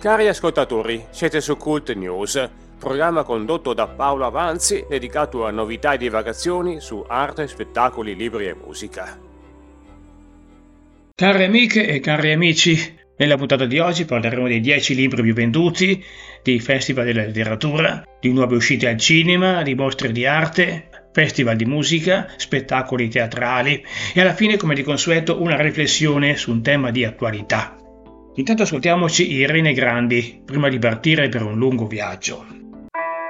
Cari ascoltatori, siete su Cult News, programma condotto da Paolo Avanzi, dedicato a novità e divagazioni su arte, spettacoli, libri e musica. Cari amiche e cari amici, nella puntata di oggi parleremo dei 10 libri più venduti, dei festival della letteratura, di nuove uscite al cinema, di mostre di arte, festival di musica, spettacoli teatrali e alla fine, come di consueto, una riflessione su un tema di attualità. Intanto ascoltiamoci Irene Grandi prima di partire per un lungo viaggio.